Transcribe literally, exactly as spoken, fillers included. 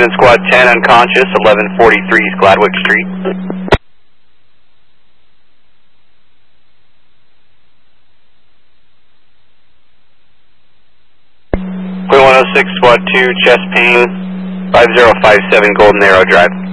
Incident Squad ten unconscious, eleven forty-three East Gladwick Street. one oh six Squad two, chest pain, five zero five seven Golden Arrow Drive.